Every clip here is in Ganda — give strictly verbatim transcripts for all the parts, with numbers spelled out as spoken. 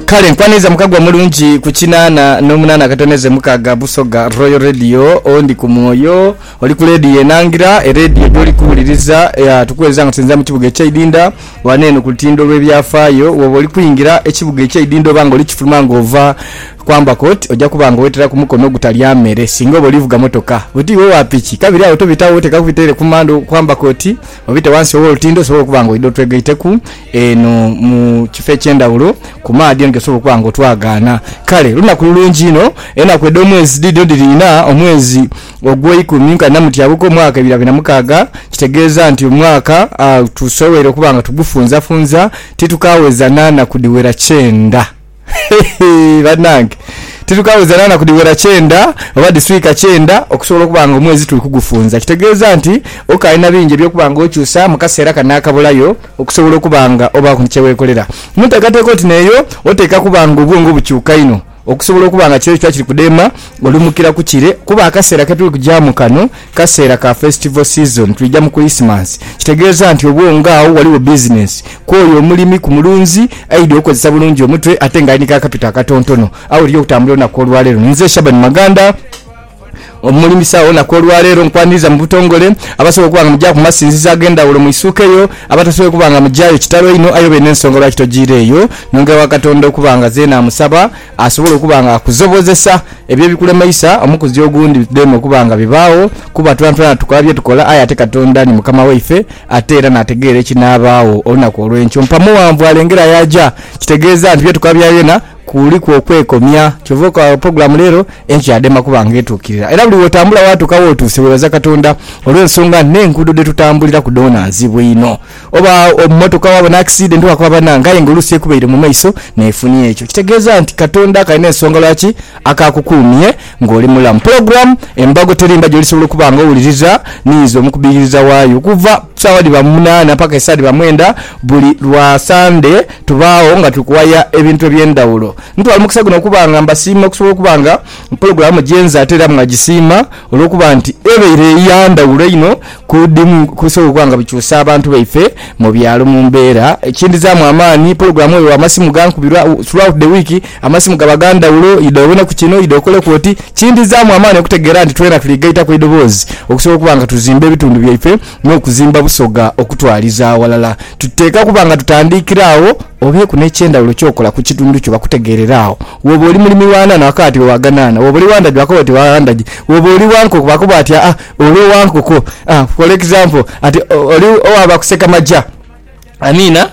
kale nkwaniza mukagwa mulungi ku kinana n'omunana katoneze mukaga Busoga Royal Radio ondi ku mwoyo oli ku radio enangira e radio doli kuwuliriza ya tukweza nga tuzenza mu kibuga eky'Idinda wanene ku lutindo lw'ebyafaayo woba oli kuyingira ekibuga eky'Idinda obanga oli kifuluma ng'ova kwamba koti ojja kubanga wetera ku mukono gutali amere singa bolivuga motoka buti we wapiki kabiri awo tobitawo teka kubitere ku mando kwamba koti obite wansi wo lutindo so kubanga ido twegeiteku eno mu kife kyendawulo ku maadi nge so kubanga twagana kale luna kulungi ino ena kwedo mwezi dido dilina omwezi ogwe ikumi nka namuti yabuko mwaka bibiri na mukaga kitegeeza nti omwaka uh, tusowere kubanga tugufunza funza titukaweza nana kudiwera kyenda banange titukaweza nana kudiwera kyenda oba distrika kyenda okusobola kubanga omwezi tuli kugufunza kitegeeza nti okaina bingi byo kubanga okyusa mukasera kanaka bulayo okusobola kubanga oba kunchewekolera mutakateko tineyo oteka kubanga obwongo bukyuka ino okusobola kubanga kyo kyo kiri kudema olumukira ku kire kuba akasera katuli kujamu kano kasera ka festival season tulijja mu Christmas kitegeeza nti obwonga awo waliwo business koyo omulimi ku mulunzi aidi okozesa bulungi omutwe atenga anika capital katontono awo liyo kutambula na kolwalero nze Shaban Maganda omulimi sawo na kolwalero nkwaniza mu butongole abasobola kubanga mujja ku masinziza agenda ulo mu isukeyo abatasobola kubanga mujayo kitalo ino ayo bene ensonga lwa kitogireyo nonga wakatonda kubanga zena musaba asobola kubanga akuzobozesa ebyo bikulemayisa omukuzi ogundi demo kubanga bibawo kuba twantwana tukabye tukola aya ate katonda ni mukama waife atera nategere kinabaawo olunako olwencho mpamu wanvu alengera yaja kitegeeza nti byo tukabya yena kuli ku okwekomya kivuka program lero enchi adema kubanga etukirira era buli wotambula watu kawo tusewebaza katonda olwensonga n'engudo de tutambulira ku donors bwino oba omotoka wabo na accident wakwaba nangaye ngolusi kubeire mu maiso nefuni ekyo kitegeeza nti katonda kaine ensonga lwaki akakukumye ngoli mulamu program embago terimba joli sobolo kubanga owuliriza nizo mukubiriza wayo kuva sawadi ba munana paka esadi ba mwenda buli lwa Sunday tubaawo nga tukuwaya ebintu ebyendawulo ntu alimukisa guno kubanga mbasima kusobola kubanga program jenza atera mwagisima olokuba nti ebeire yanda uleino kudimu kusobola kubanga bikyusa abantu baife mu byalo mu mbeera ekindi za mu amani program eyo amasimu gankubirwa throughout the week amasimu gabaganda ulo idobona ku kino idokole kwoti kindi za mu amani okutegera nti twena tuligaita ku idobozi okusobola kubanga tuzimbe bitundu byaife n'okuzimba Busoga okutwaliza walala tuteka kubanga tutandikirawo obe ku nekyenda ulo kyokola ku kitundu kyo bakutegererawo wobo oli mulimi wana na wakati waganana wobo oli wanda jwako ati wandaji wobo oli wanko kubakuba ati ah oli wanko ko ah for example ati oli owaba kuseka majja amina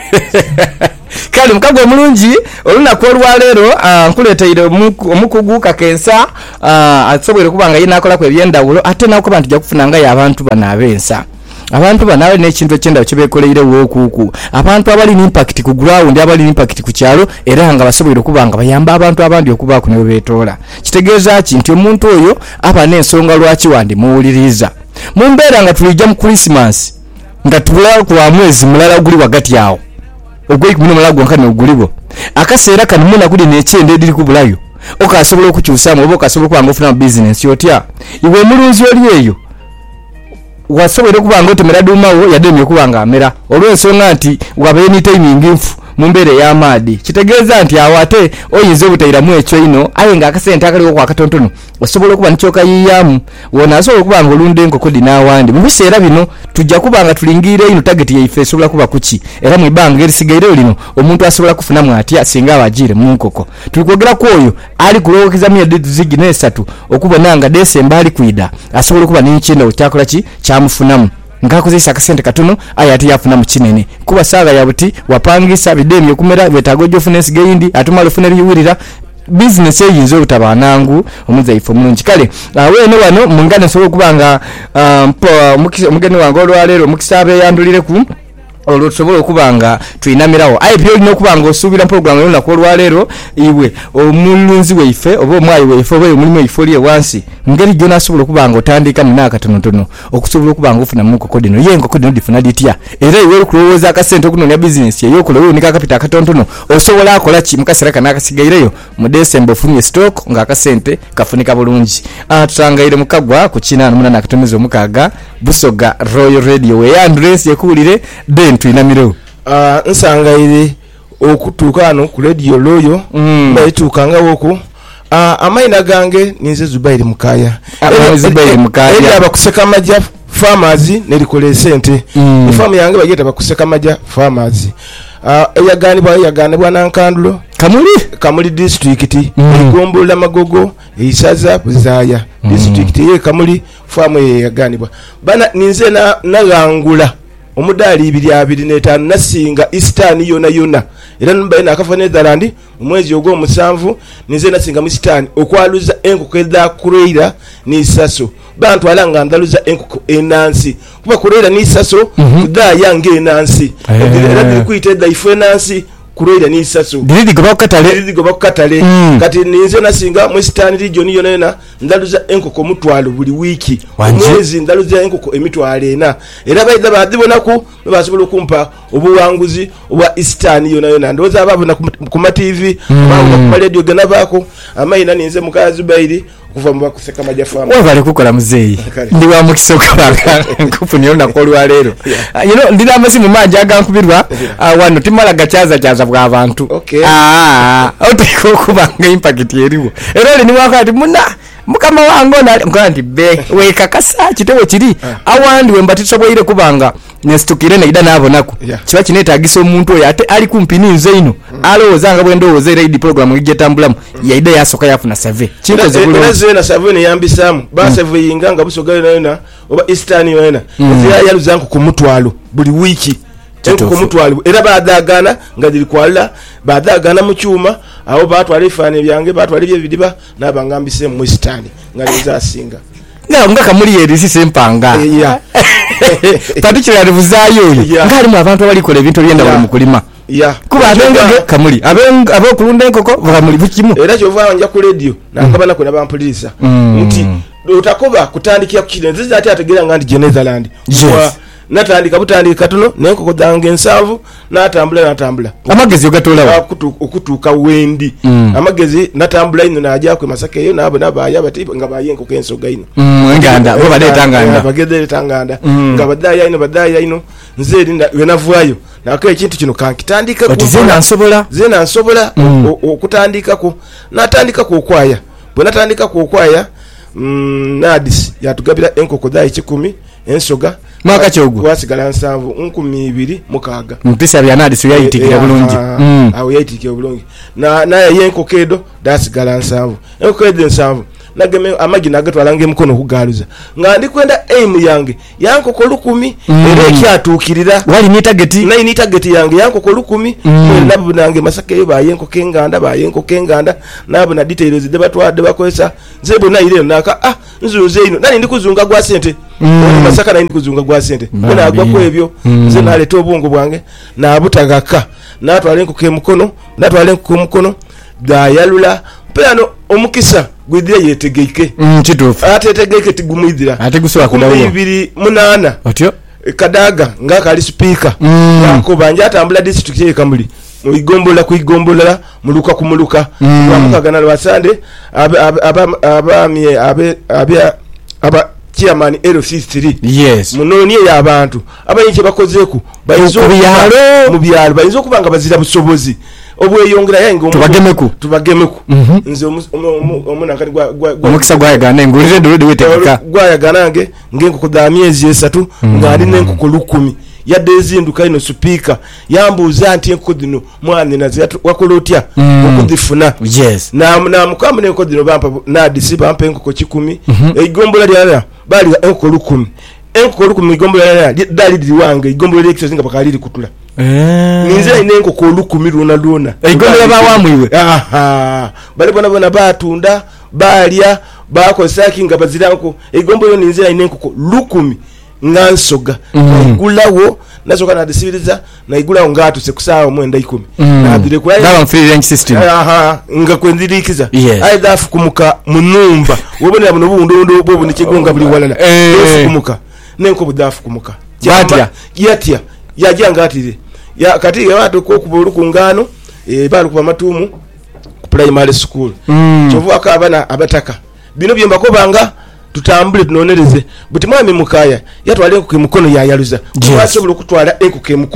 kali mukagwa mulungi oluna kolwa lero nkuleteire omukugu kakensa asobwere kubanga yina akola ku ebyendawulo ate nakuba nti jakufunanga ya abantu banabensa abantu banawe n'ekintu ekyenda kibekoleire wokuku abantu abali impact ku ground abali impact ku kyalo era nga basobwere kubanga bayamba abantu abandi okuba ku ne betola kitegeeza ki nti omuntu oyo aba n'ensonga lwaki wandi muwuliriza mu mbeera nga tulijja mu Christmas nga tula ku mwezi mulala guli wagati yawo ogwe kumuna malago nkane ogulibo akaseera kanu muna kuli n'ekyende ediri ku bulayo okasobola okukyusa mu boka asobola kubanga ofuna business yotya iwe mulunzi oli eyo wasobere kubanga otemera dumawo yademye kubanga amera olwensonga nti wabe ni timing infu mumbere ya madi kitegeeza nti awate oyinze obutaira mu ekyo ino ayenga akasente akaliwo kwa katontono osobola kuba nichoka yiyamu wona asobola kubanga olunde enkoko dinawandi mu biseera bino tujja kubanga tulingire ino target yaife esobola kuba kuki era mu ibanga erisigaire lino omuntu asobola kufuna mwati asinga abajire mu nkoko tulikwogera kwoyo ali kulowekeza mu zigine esatu okubona nga December ali kwida asobola kuba n'ekyenda okyakola ki kyamufunamu ngakozesa akasente katono ayati yafuna mu kinene kuba saga ya buti wapangisa bidemi okumera betagojo funesi geindi atumalo funeri yuwirira business eyinzo utabanangu omuzaifu mulungi kale awe ne wano mungane so kubanga omugeni wange olwalero mukisabe yandulire ku olusobola okubanga tuyinamirawo ayi byo lino kubanga osubira program yona ko lwalero iwe omulunzi weife obo mwayi weife obo mulimu ifoliye wansi ngeri jona asobola kubanga otandika nina katonotono okusobola kubanga ofuna mu kokodino yengo kodino difuna ditya era iwe okulowoza akasente okunonya business ye yokola wewe nika kapita katonotono osobola akola ki mukasera kana kasigaireyo mu December funye stock nga akasente kafunika bulungi atusangaire mukagwa ku kina na katomezo mukaga Busoga Royal Radio we address yekulire de tuyinamiro ah uh, nsangaire okutuuka hano ku radio loyo mm. bayituukanga woko uh, amaina gange ninze Zubairi Mukaya uh, Zubairi Mukaya eri abakuseka majja farmers nerikola sente mm. ifamu yange bageta bakuseka majja farmers uh, eyaganibwa yaganibwa nankandulo Kamuli Kamuli district mm. Igombola Magogo Isaza Buzaya mm. district ye Kamuli famu ye yaganibwa bana ninze na nagangula omudali ibiri abiri n'etaano nasinga Eastern yona yona era numba ina akafa Netherland omwezi ogwo musanvu ninze nasinga mu Eastern okwaluza enkoko eda kureira ni saso bantu alanga ndaluza enkoko enansi kuba kureira ni saso mm -hmm. da yange enansi era bili kuite da ife enansi kureira ni saso diridi goba katale diridi goba katale mm. kati ninze nasinga mu Eastern region yona yona ndaluza enkoko mutwalo buli wiki mwezi ndaluza enkoko emitwalo ena era baida badibonako basobola kumpa obuwanguzi obwa Eastern yona yona ndoza ababona ku ma T V bawo ku radio gana bako amaina ninze mukazi Zubairi kuva mu bakuseka majafamu wavale kukola muzeyi ndi wa mukisoka baka nkufu niyo nakolwa lero you know ndina amasimu manje agankubirwa wano timala gachaza chaza bwa abantu ah otiko kubanga impact yeriwo era ni wakati muna mukama wango na ngandi be weka kasa kitewe kiri awandi wembatitso bwire kubanga nestukire na ida nabo nako kiba kineta agisa omuntu oyo ate ali kumpini nzeino alowozanga bwendo oze ready program ijetambulamu ya ida yasoka yafuna survey chinkoze bulungi nazo na survey ne yambisamu ba survey inganga busogayo nayo oba Eastern yona zira yaluzanku ku mutwalo buli wiki Tenko ku mutwalo era badagana ngadiri kwalla badagana mu cyuma aho batwale ifane byange batwale bye bidiba nabangambise mu Eastern ngaliza asinga nga nga Kamuli yerisi sempanga yeah particularly buzayo yeah. Ngari mu abantu abali kola ebintu byenda bali mukulima yeah kuba abenga Kamuli abenga abo kulunda enkoko Kamuli bukimu era cyo vanga nja ku radio nakabana kuna bampulisa nti utakoba kutandikira ku kirenze zati ategera ngandi Netherland yes. Natandika butandika katono nenkoko dange ensavu natambula natambula amagezi ogatolawa okutu okutuka wendi mm. amagezi natambula ino najja ku Masaka yo nabo nabaya bati nga bayenko kenso gaino mm nganda bo bade tanganda bagede tanganda mm. nga badaya ino badaya ino nze linda wenavuayo nako ekintu kino kankitandika ku zena nsobola zena nsobola mm. okutandika ku natandika ku okwaya bwe natandika ku okwaya mm, nadis yatugabira enkoko dai kikumi ensoga mwaka kyogo wasigala nsanvu nkumi ibiri mukaga mpisa bya nadis yayitikira bulungi mm. awo yayitikira bulungi na na yenkokedo dasigala nsanvu enkokedo nsanvu nageme amagi nagatwalange mukono kugaluza ngandi kwenda aim yange yankoko lukumi mm. era kyatukirira wali ni target na ni target yange yankoko lukumi mm. nabo nange Masaka yo bayenko kenganda bayenko kenganda nabo na details de batwade bakoesa nzebo na ile naka ah nzuze ino nani ndikuzunga gwa sente mm. Masaka nani ndikuzunga gwa sente kuna agwa ko ebyo mm. nze naleta obungu bwange na butagaka natwale nko ke mukono natwale nko mukono da yalula pano omukisa gwidira yetegeike mm kitufu atetegeike tigumwidira ate guswa kudawo ibiri munana otyo kadaga ngaka ali speaker mm. ngako banja atambula district ye Kamuli mu igombola ku igombola muluka ku muluka mm. bamukagana lwasande aba aba aba abe aba aba chairman L C three yes munoni ya abantu abayinje bakozeku bayizo byalo mu byalo bayizo kubanga bazira busobozi obweyongera yange tubagemeku tubagemeku mm -hmm. nze omuna kali gwa omukisa gwa yagana ngulire dole wetekeka gwa yaganange ngenko kudamyezi esatu ngali nenko lukumi yadde ezinduka ino speaker yambuza anti enko dino mwana nazi wakolotya mm. okudifuna yes na na mukamune enko dino bampa na disi bampa enko kikumi mm -hmm. igombola lyala bali enko lukumi enko lukumi igombola lyala dali diwange igombola lekisinga bakaliri kutula eh ninze ine enko ko lukumi luna luna igombola bawamwiwe aha bali bona bona batunda balya bako sakinga baziranko igombola ninze ine enko lukumi ngansoga mm. igulawo nasoka na disibiriza na igulawo ngatu se kusawa mwenda ikumi mm. na dire kwa dawa free range system aha nga kwendirikiza yes. aida afukumuka munumba wobone buno bundondo bobu ni kigonga buli walala afukumuka nenko budafu kumuka batya yatya yajanga atire ya kati watu ko kubulu kungano e balu kuba matumu ku primary school mm. chovu akabana abataka bino byemba ko banga tutambule tunonereze buti mwami mukaya yatwale ku mukono ya yaluza kwasobolo kutwala enku ke mukono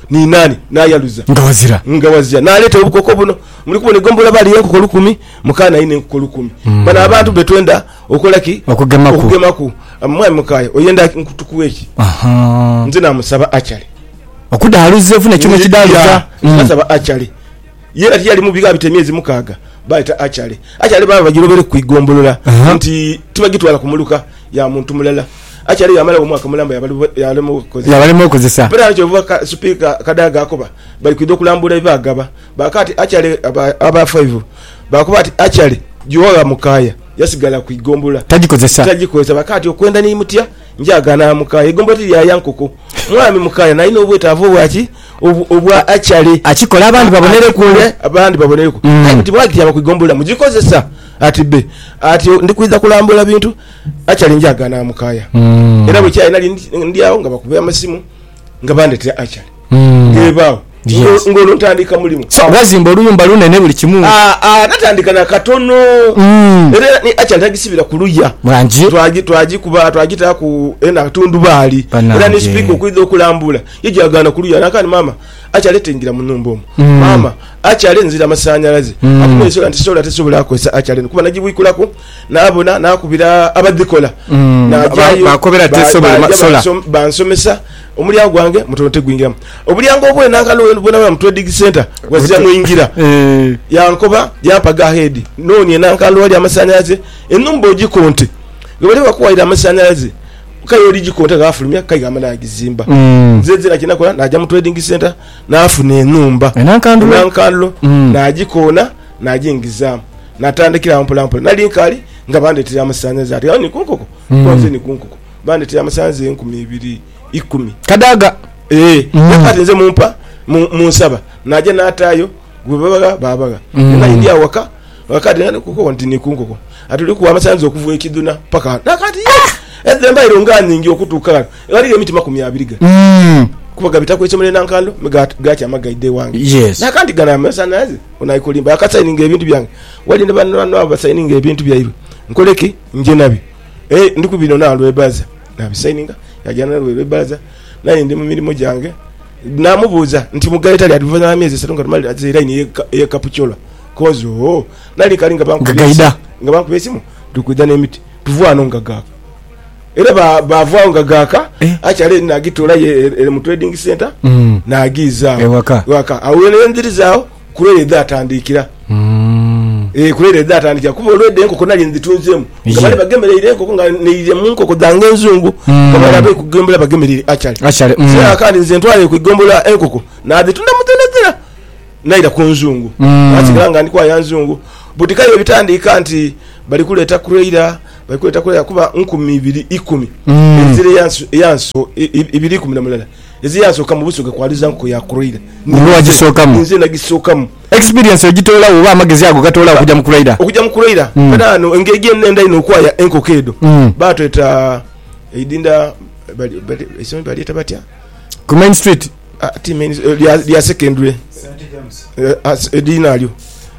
ni nani nayaluza ngawazira ngawazira naleta obukoko buno muri kubona igombola bali enkoko lukumi mukana ine enkoko lukumi mm. bana abantu betwenda okolaki okugemaku okugemaku amwe mukaya oyenda nkutukuweki aha nze namusaba achali okudaluze funa kimwe kidaluza nasaba mm. achali yera tiyali mu biga bitemyezi mukaga baita achali achali baba bagirobere kuigombolola uh-huh. nti tibagitwala kumuluka ya muntu mulala achali yamala omwaka mulamba yalemo kozi yalemo kozesa bera cyo vuka speaker kadaga akoba bali kwido kulambula ibagaba bakati achali aba, aba five bakuba ati achali jiwa mukaya yasigala kuigombola tagikozesa tagikozesa bakati okwenda ni mutya njaga na mukaya igombola ya yankoko mwami mukaya na ino obweta avo bwaki obwa achali akikola abandi babonere kule abandi babonere ku ati bwaki yaba kuigombola mugikozesa ati be ati ndikwiza kulambula bintu achali njaga na mukaya mm. era bwe cyane nali ndiawo nga bakubya amasimu nga bandete achali mm. ngebawo yes. ngolo ntandika mulimo so wazimba oluyumba lunene buli kimu ah ah natandika na katono mm. era ni achali tagisibira kuluya mwanji twaji twaji kuba twagita ku ena tundu bali era ni speak okwiza okulambula yijagana kuluya nakani mama achali tengira munumbo mm. mama achali nzira masanyalaze mm. akumwesola ntisola tesobola akosa achali kuba najibuikulako nabona nakubira abadikola mm. na bakobera tesobola masola bansomesa omulyango gwange mutonte gwingiramu obulyango obwe nakalo bwana wa trading center wazia mwingira eh yankoba yapaga head noni nakalo wali amasanyalaze enumbo gikonte ngobale bakuwaira amasanyalaze kayo ligikonte gafulumya kayiga amana agizimba mm. zeze nakina kola naja mu trading center nafuna enumba nankando nankalo mm. najikona najingizamu natandikira ampola ampola nalinkali nga bandetira amasanyalaze ati ani kunkoko mm. konze ni kunkoko bandetira amasanyalaze enkumi ibiri ikumi kadaga eh mm. nakati nze mumpa munsaba naje natayo gwebaga babaga mm. na india waka wakati ngane kuko ntini kunkoko atuli ku amasanzo okuvuga ekiduna paka nakati ezemba irongani ngi okutuka ali emiti makumi abiriga mm. kubaga bitako ekemule nankalo gacha amagaide wange yes nakandi gana amasanazi unayikolimba akasaininga ebintu byange wali ne bantu abasaininga ebintu byaiwe nkoleki nje nabi eh ndikubino nalwe baza nabisaininga yajana lwe baza naye ndi mu mirimo jange namubuza nti mugaita lya advana miezi satunga tumali azira ni ye kapuchola kozo nali kalinga banku gaida nga banku besimu tukudana emiti tuvwana ngagaka era ba bavwa ngagaka eh? achale nagitola ye mu trading center mm. nagiza ewaka waka awele ndirizawo kulele datandikira mm. eh kulele datandikira kuba olwede enko konali nzitunzemu ngabale bagemerere enko nga neire munko kodange nzungu mm. kabala be kugembela bagemerere achale achale mm. sera kandi nzentwale kugombola enko na ditunda mutendezera naira kunzungu mm. nasiganga ndikwa yanzungu butikayo bitandika nti bali kuleta kureira bali kuleta kureira kuba nkumi ibiri ikumi mm. ezire yanso yanso ibiri ikumi na mulala ezi yanso kamubusuke kwaliza nko ya kureira niwo agisokamu nze nagisokamu experience ogitola uba amagezi yago gatola okujja mu kureira okujja mu kureira badano mm. engege nenda ino kwaya enkokedo mm. batweta idinda bali bali isome bali tabatya ku Main Street ati uh, main uh, dia secondary Saint James uh, as edinalyo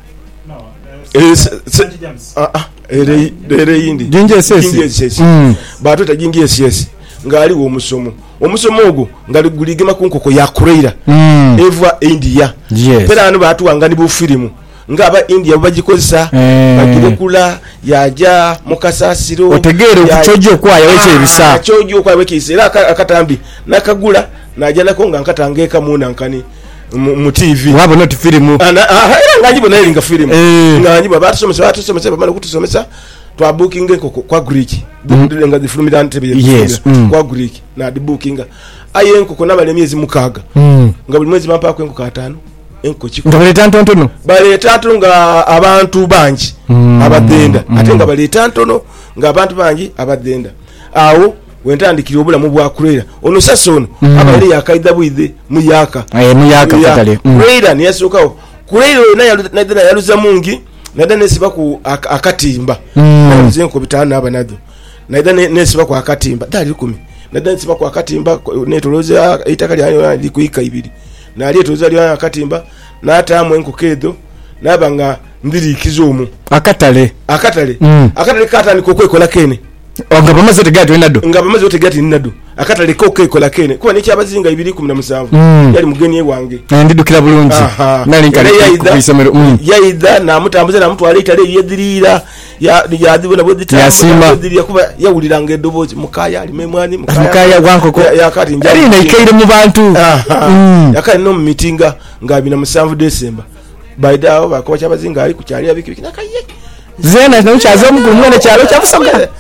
no uh, Saint James ah ah ere ere yindi jinje sesi jinje sesi mm. batota jinje sesi ngali wo musomo omusomo ogo ngali guligema kunkoko ya kureira mm. eva India yes. pera anu batu wangani bu filimu ngaba India bagikozesa eh. bagire kula yaja mukasasiro otegere okuchojo kwa yaweche ebisa ah, chojo kwa wekise era akatambi nakagula najala ko nga nkatangeka muna nkani mu T V wabo not film ana ah ngajibo nayo nga film eh. ngajibo batusomesa batusomesa bamala kutusomesa twa booking nkoko kwa Greek ndile nga zifulumira ntebe yes. mm. kwa Greek na di booking aye nkoko nabale myezi mukaga mm. nga buli mwezi mapa kwenko katano enko chiko nga bale tanto ntono bale tatu nga abantu banji mm. abadenda mm. ate nga bale tanto nga abantu banji abadenda awo wentandikira obula mu bwa kureira ono sasono mm. abali yakaida bwide muyaka aye muyaka katale kureira mm. niyasokawo kureira na na yaluza mungi nada nesiba ku ak, akatimba mm. nzenko bitana abanado nada nesiba ku akatimba dali kumi nada nesiba ku akatimba netoloza itakali ayo likuika ibiri na ali toza lya akatimba na atamu enkokedo nabanga ndiri kizomu akatale akatale mm. akatale katani kokwe kola kene ngaba maze tegati wenado ngaba maze tegati ninado akatale koke kola kene kuba ne kyabazinga ibiri kumi na musanvu yali mugeni wange ndidukira bulungi nali nkali kubisomero yaida na mutambuze na mtu alitale yedirira ya yadibona bodita yedirira kuba yawuliranga edobozi mukaya ali memwani mukaya mukaya gwankoko yakati njali ali naikaire mu bantu yakali no meetinga ngabina musanvu December baidao bakoba kyabazinga ali kukyali abiki nakaye zena n'uchazo mukuru mwene cyaro cyabusoga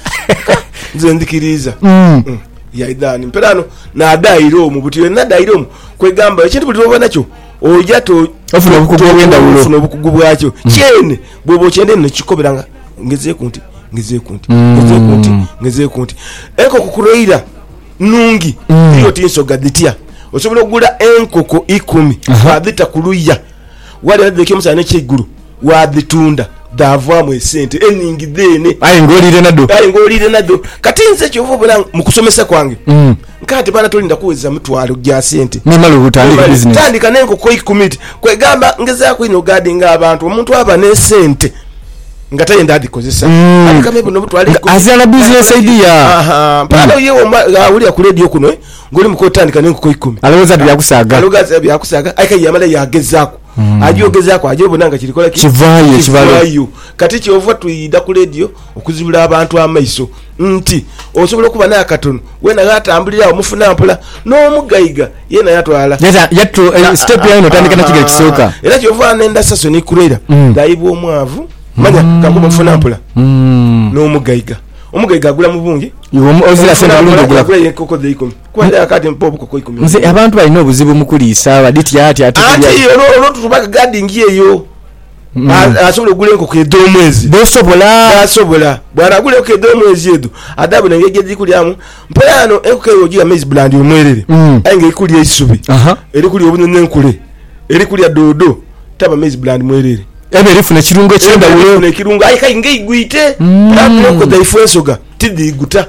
nze ndikiriza mm. mm. yaidani mperano na dairo mu butiwe na dairo kwegamba ekintu buli baba nakyo oja to ofuna obukugu bwenda ulo ofuna obukugu bwakyo kyene bwobo kyende ne kikoberanga ngeze kunti ngeze kunti ngeze kunti ngeze kunti eko kukureira nungi iyo tinso gaditia osobola okugula enkoko ikumi badita kuluya wale badike musane kyiguru waditunda davwamu esente eningi dene ayi ngolire nado ayi ngolire nado kati nze kyovu bula mukusomesa kwange mm. nkati bana tolinda kuweza mutwalo gya sente nimalo kutandika business tandika nenko ko commit kwegamba ngeza ko ino gadinga abantu omuntu aba ne sente ngataye ndadi kozesa mm. ali kama ibo nobutwali azana business idea aha pala mm. yewo uli ya radio kuno ngoli mukotandika nenko ko ikumi aloza byakusaga aloza byakusaga ayika yamala yagezako Mm. ajogeza kwa ajobo nanga kirikola ki kivayo kivayo kati kyova tuyida ku radio okuzibula abantu amaiso nti osobola kuba na katono wena gatambulira omufuna mpula no mugayiga yena yatwala yata yatto uh, step ya ino tandika na kigere kisoka era kyova nenda saso ni kurera mm. daibu omwavu manya mm. kango mufuna mpula mm. no mugayiga omugayiga agula mubungi iwo ozira senda bulungi agula kule yenkoko de ikumi kwanda akati mpopo koko ikumi nze abantu balina obuzibu mukulisa baditi ati ati ati yo lo tutubaka gading yeyo mm. asobola ogula enkoko edomwezi bosobola asobola bwana agula enkoko edomwezi edu adabu ngeje dikulyamu mpano enkoko eyo ogira maize brand omwerere mm. ainge ikulya isubi aha eri kulya obunene nkule eri kulya dodo taba maize brand mwerere ebe rifuna kirungo kyenda ulo ne kirungo ayika inge igwite nabyo ko daifensoga tidi guta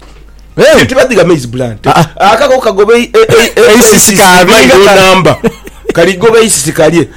eh tibadiga maize brand akako kagobe isisikabi namba kaligobe isisikalie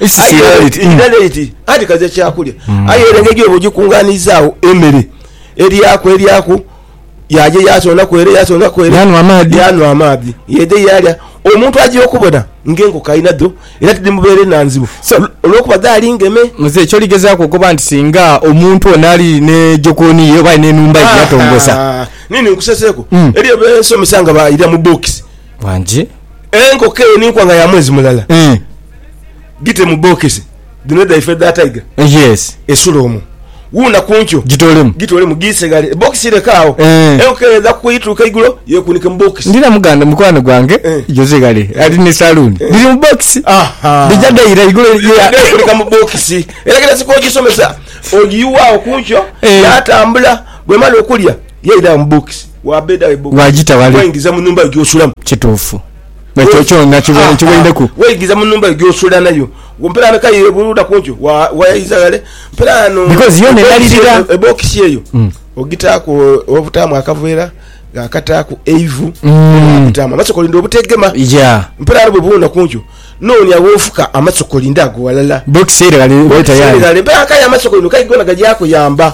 ayireti ati kaze kyakulya ayerengeje obujikunganizaawo emere eri yako eri yako yaje yasona kwere yasona kwere yanu amadi yanu amadi yede yalya omuntu agiye okubona ngengo kaina do era tidi mubere nanzibu so olokuba dali ngeme muze cyo ligezako kuba nti singa omuntu onali ne jokoni yo bayi ne numba yatongosa nini nkuseseko mm. eri ebeso misanga ba ira mu box wanje engo ke ni kwanga ya mwezi mulala mm. gite mu box dino da ifeda tiger yes esulomo wuna kuncho gitolemu gitolemu gisegale box ile kao eh. engo ke da kuituka igulo yekunike mu box ndina muganda mukwano gwange eh. jozegale ali ni saloon eh. ndi mu box aha dijada ira igulo yekunike mu box era kila siku ogisomesa ogiwa okuncho eh. yatambula bwe mali okulya yeida mu box wabeda e box wajita wale wengiza mu numba gyosulamu kitufu Nacho cho nacho chibende ku wegiza mu numba gyosula nayo gompera amekaye buruda kuncho wa wayizagale mpano because yone nalirira e box yeyo mm. ogitako obutamu akavera gakatako eivu mm. obutamu amasokoli ndo obutegema yeah mpera bwe buna kuncho noni awofuka amasokoli ndago walala box ile gali beta yani gali mpera kaya amasokoli kayigona gajako yamba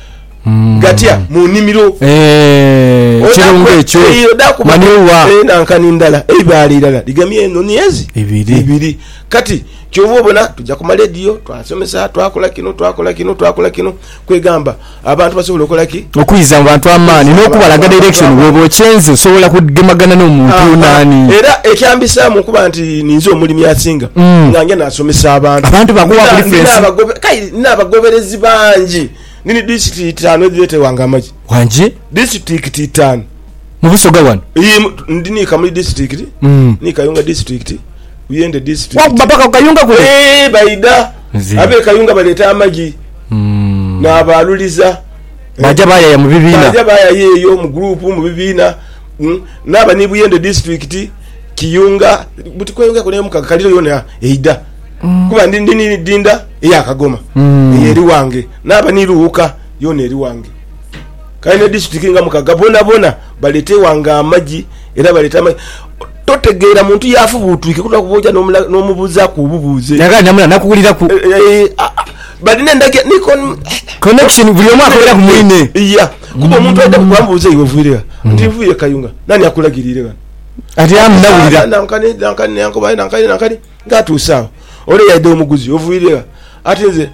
Mm. gatia mu nimiro eh kirungo echo maniwa eh nankani ndala ebali ndala digamye eno niezi ibiri ibiri kati kyobobona tujja ku radio twasomesa twakola kino twakola kino twakola kino kwegamba abantu basobola okola ki okwiza abantu amani n'okubalaga direction webo chenze sobola kugemagana n'omuntu nani era ekyambisa mu kuba nti ninzo omulimi asinga mm. nange nasomesa abantu abantu bakuwa ku difference n'abagobe kai n'abagoberezi banji nini district tano edete wanga maji wanje district tano mu Busoga wan iyi ndini kamuli district mm. ni Kayunga district uyende district wa babaka Kayunga kule eh baida abe Kayunga baleta amaji mm. na baluliza baja baya ya mu bibina baja baya yeyo mu group mu bibina mm. naba ni buyende district Kiyunga buti Kayunga kone mu kakaliro yona eida mm. kuba ndini dinda ya Kagoma mm. yeri wange naba niruhuka yone eri wange kaine district nga mukaga bona bona balete wanga amaji era baleta amaji totegeera muntu yafu butuike kutwa kuboja no mubuza ku bubuze naga nyamula nakukulira ku badine ndage ni connection buli omwe akolera ku mwine iya kuba omuntu ayenda kukwambuza iwe vuirira ndivuye kayunga nani akulagirire bana ati amnawulira nankani nankani nankani nankani nankani ngatusawo ole yade omuguzi ovuyirira ati nze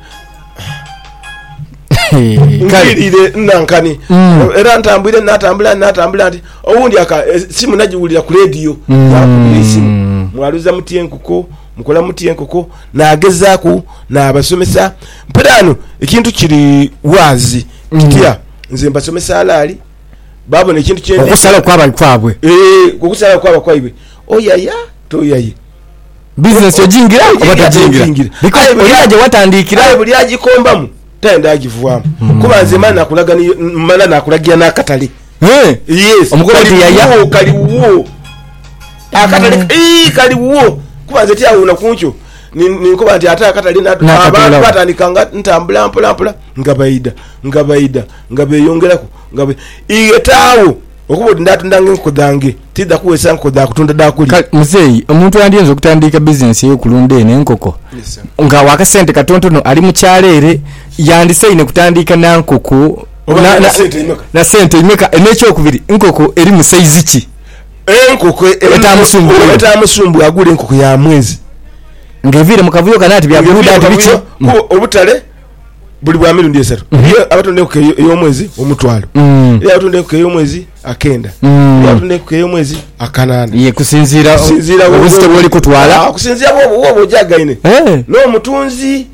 ngirire nankani era ntambwire natambula natambula ati owundi aka simu nagiwulira ku radio yakubira simu mwaluza muti enkuko mukola muti enkoko nagezaku nabasomesa mpedano ekintu kiri wazi kitya nze mbasomesa alali babona ekintu kye okusala kwaba kwabwe eh okusala kwaba kwaibwe oyaya toyaye business yojingira obatajingira because oliaje watandikira buli agikombamu tenda agivuwamu kuba nze mana nakulaga mana nakulagia nakatali eh yes omukola yaya kaliwo akatali eh kaliwo kuba nze tya una kuncho ninkoba nti ata akatali abantu batandikanga ntambula mpola mpola ngabaida ngabaida ngabeyongerako ngabe igetawo okuba ndatunda nkodange tidda kuwesa nkoda kutunda dakuli muzeyi omuntu andiyenza okutandika business yo kulunda ene nkoko nga wakasente katontono ali mu kyalere yandiseine kutandika nankoko na, na, na sente imeka enekyo okubiri nkoko eri mu size ki enkoko etamusumbu etamusumbu agule enkoko ya mwezi ngevire mukavuyo kanati bya buruda ati bicho obutale buli bwa mirundi esatu ye abatonde ku eyo mwezi omutwalo ye abatonde ku eyo mwezi akenda ye abatonde ku eyo mwezi akanana ye kusinzira kusinzira obusite boli kutwala kusinzira bo bo bojagaine no mutunzi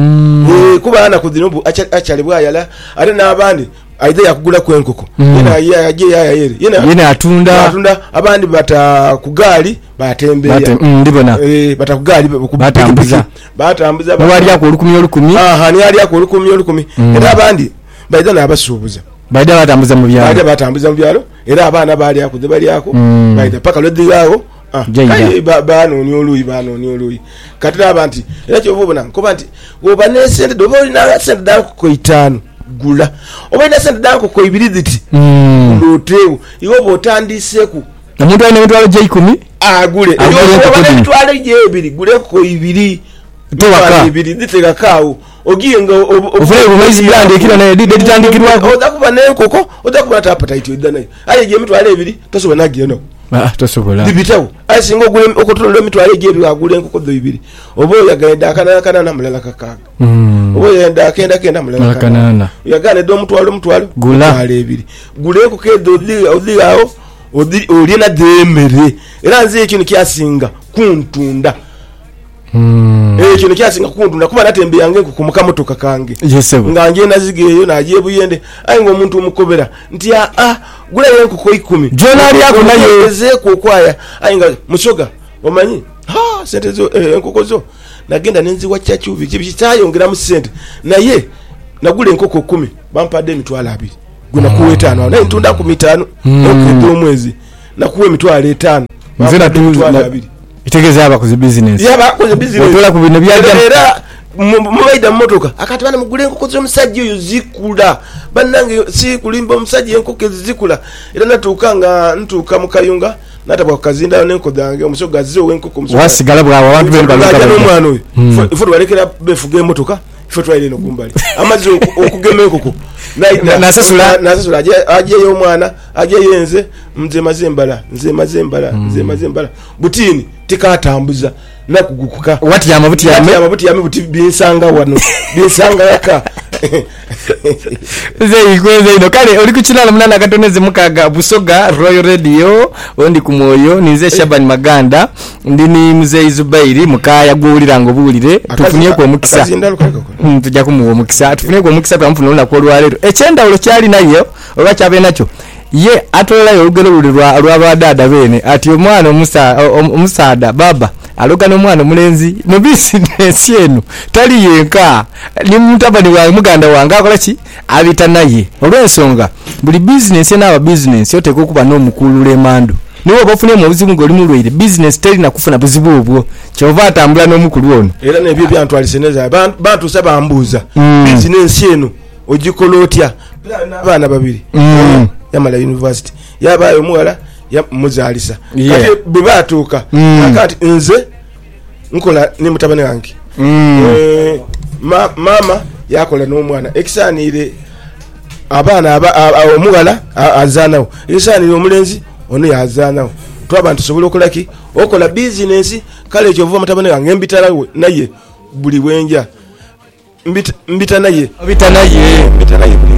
eh kuba ana kudinobu achali bwayala ate nabandi aidha yakugula kwenkoko yena yaje yayere yena yena atunda atunda abandi bata kugali batembea ndibona eh bata kugali batambuza batambuza bali yako olukumi olukumi aha ni ali yako olukumi olukumi era abandi baidha nabasubuza baidha batambuza mu byalo baidha batambuza mu byalo era abana bali yako de bali yako baidha paka lodigawo kai bano ni oluyi bano ni oluyi katira abantu era kyo bobona nkoba nti woba ne sente dobo na sente dako ko itano gula obaina sente dako ko ibiri ziti loteo iwo botandiseku omuntu ane mitwalo je ikumi agule iyo mitwalo je ibiri gule ko ibiri to waka ibiri ditega kawo ogiye nga ovule umaizi brand ekira na edit tandikirwako odakuba ne koko odakuba ta appetite yodana aye je mitwalo ibiri tosoba nagiye no ah tosobola dibitawo asingo gule okotolo mitwalo je ibiri agule nkoko do ibiri obo yagaenda kana kana na mulala kakaga obo yenda kenda kenda mulala kana yagane do mutwalo mutwalo gula ibiri gule ko kedo li odigawo odi olina demere era nze ekintu kyasinga kuntunda mm eh kintu kyasinga kuntunda kuba natembe yange ku mukamotoka kange yesebo ngange nazigeyo naje buyende ayi ngo omuntu omukobera nti ah gula yenko ko ikumi jonali yako nayo ezeko kwaya ayi nga mushoga omanyi ha sente zo eh enkoko zo nagenda nenzi wa chachubi kibitayo ngira mu sente naye nagule enkoko kumi bampadde mitwala abiri guna kuwetano na ntunda ku mitano okudo mwezi na kuwe mitwala etano nzira mitwala abiri itegeza aba ku business yaba ku business otola ku bino byajja era mubaida motoka akati bana mugule enkoko zo musajja oyo zikula banange si kulimba musajja enkoko zikula era natukanga ntuka mukayunga natabwa kazinda nenko dange omusoga zio enkoko musoga wasigala bwawa abantu bene baluka n'omwana oyo ifo balekera befuge motoka ifo twaile no kumbali amazi okugema enkoko nasasula nasasula aje aje yo mwana aje yenze mze mazembala nze mazembala nze mazembala butini tikatambuza nakugukuka wati ya mabuti ya me mabuti ya me buti binsanga wano binsanga yaka ze ikweze ino kale oli kuchina munana katoneze mukaga Busoga Royal Radio ondi kumoyo nize Shaban Maganda ndini Mzee Zubairi mukaya gwulira ngo bulire tufunye ko mukisa tujja kumuwo mukisa tufunye ko mukisa twamfuna ona ko lwalero echenda ulo cyali nayo oba kyabe nacho ye atola yo lugero lulirwa lwabadada bene ati omwana omusa omusada baba aloga no mwana mulenzi mu business yenu tali yenka ni mutabani wa muganda wanga akola ki abita naye olwensonga buli business na aba business yote kokuba no mukulu lemando niwo bafune mu buzibu ngoli mulwire business tali na kufuna buzibu obwo kyova atambula no mukulu ono era ne bibya antu aliseneza bantu saba ambuza business yenu ogikolotya bana babiri yamala university yabayo muwala ya muzalisa kati bibatuka akati nze nkola ni mutabane wange eh mama yakola no mwana exanire abaana omugala azaanawo esaanira omulenzi ono yazaanawo twaba ntusobola okolaki okola bizinesi kale ekyo vuba mutabane gange mbitala naye buli bwenja mbita naye mbita naye mbita naye buli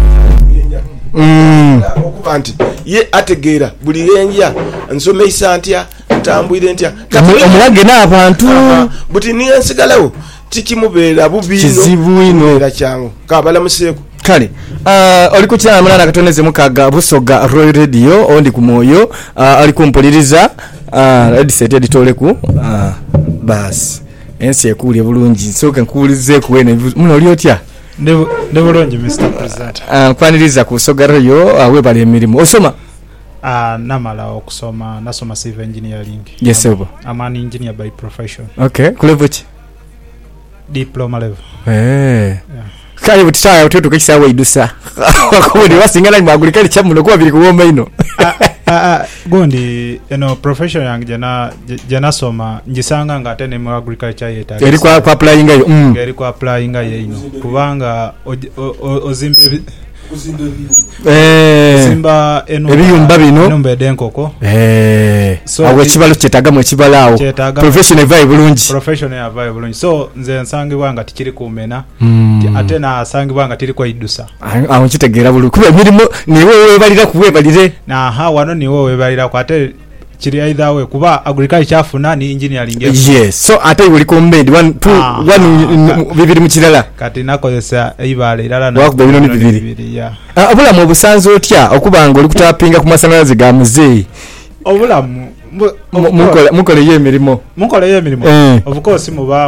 okuba nti ye ategeera buli yenja nsomesa ntya ntambwire ntya omulage n'abantu buti niyo nsigalawo tikimubeera bubiino ino kyangu kabalamuseeko kale uh, oli ku kyana mulana katoneze mukaga Busoga Royal Radio ondi ku Mwoyo uh, ali kumpuliriza uh, headset editoleku uh, bas ensi ekuli bulungi soke nkuulize kuwene muno oli otya ne bulungi Mister President uh, kwaniriza ku Busoga Royal uh, webali emirimu osoma ah uh, namala okusoma nasoma civil engineering yes sir I'm an engineer by profession okay kulevel ki diploma level eh yeah. Kale butaya oteto kakisawa idusa akubone wasingana magulika kyamuno kuba biri kuwomba ino ah gondi eno profession yange jana jana soma njisanga ngate ne mu agriculture yeta eri kwa applying yo mm eri kwa applying yo ino kubanga ozimbe eh simba eno ebiyumba bino nombe denkoko eh so awe kibalo kyetaga mu kibalawo professional vibe bulungi professional vibe bulungi so nze nsangibwa nga tikiri kumena mm. ate na asangibwa nga tiri kwa idusa aho kitegeera bulungi kuba mirimo niwe webalira kuwebalire na ha wano niwe webalira kwa ate kiri either we kuba agriculture afuna ni engineering yes so ate uli combined one two ah, one bibiri mu kirala kati nakozesa ibale irala na wakuba bino ni bibiri ya ah, obulamu obusanzo otya okubanga oli kutapinga ku masanyalaze ga muzeyi obulamu mukola mukola yemirimo mukola yemirimo mm. of course muba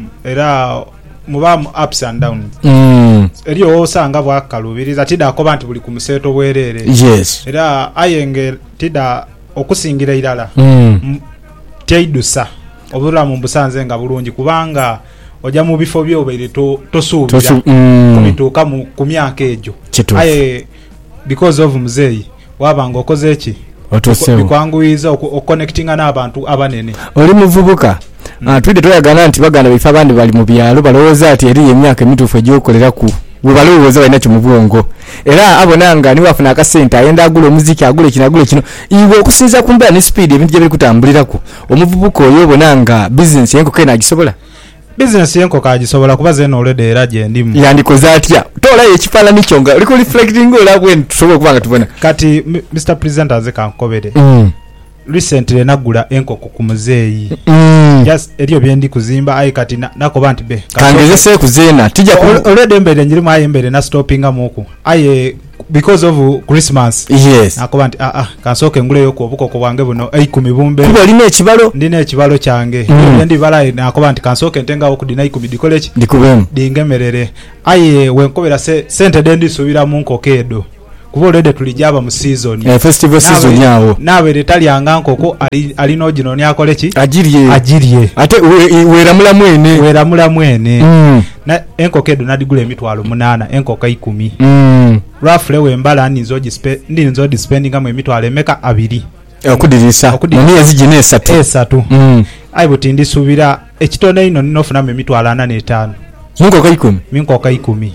era muba ups and downs mm. eriyo osanga bwakalubiriza tida akoba nti buli ku museto bwerere yes era ayenge tida okusingira irala mm. teidusa obulamu mbusanze nga bulungi kubanga oja mu bifo byo bere to tosuubira Tosu, mm. kumituka mu kumyaka ejo aye because of muzeyi wabanga okoze eki otosewo bikwanguiza okconnectinga n'abantu abanene oli muvubuka mm. uh, twide toyagana nti baganda bifa abandi bali mu byalo balowooza ati eri emyaka emituufu egyokolera ku we balowooza balina kyo mu bwongo era abonanga niwe afuna akasente ayenda agula omuziki agula kino agula kino iwe okusinza ku mbeera ne speed ebintu gye biri kutambulirako omuvubuka oyo obonanga business yenkoko ena agisobola business yenkoko agisobola kuba zeno already era gye ndimu yandikoze atya toolayo ekifaananyi kyo nga oliko reflecting olabwe tusobola okuba nga tubona kati Mister President aze kankobere mm. recently nagula enkoko ku muzeeyi mm. just eriyo byendi kuzimba ayi kati nakoba nti be kangeze kuzeena tija already mbere njirimu ayi mbere na stoppinga muku aye because of Christmas yes nakoba nti ah ah kansoke ngule yoko obukoko bwange buno ikumi bumbe kuba lime ekibalo ndine ekibalo kyange mm. ndi balayi nakoba nti kansoke ntenga okudina ikumi dikole ki dikubemu dingemerere aye wenkobera se sente dendi subira mu nkokedo kuba already tulijaba mu season eh, festival season yawo nawe letali anga nkoko ali alino gino ni akole ki ajirie ajirie ate wera mula mwene wera mula mwene mm. na enkokedo nadigule emitwalo munana enkoka ikumi mm. roughly we mbala ni zoji spend ndi nzodi spending amwe emitwalo emeka abiri okudirisa mu myezi gine esatu esatu mm. aibuti ndi subira ekitone ino ninofuna mu emitwalo ana n'etaano enkoka ikumi minkoka ikumi